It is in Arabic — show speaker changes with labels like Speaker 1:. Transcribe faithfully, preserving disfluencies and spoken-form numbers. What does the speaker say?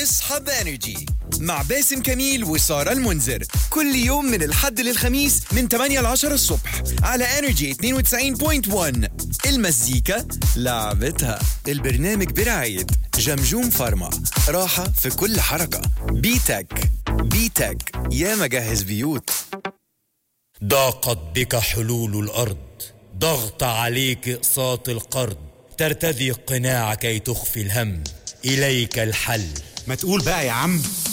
Speaker 1: اصحى بانرجي مع باسم كميل وسارة المنذر كل يوم من الحد للخميس من ثمانية ل عشرة الصبح على انرجي اثنين وتسعين فاصلة واحد. المزيكا لعبتها. البرنامج برعاية جمجوم فارما، راحة في كل حركة. بيتك بيتك يا مجهز بيوت.
Speaker 2: ضاقت بك حلول الأرض، ضغط عليك إقساط القرض، ترتدي القناع كي تخفي الهم، إليك الحل.
Speaker 3: ما تقول بقى يا عم.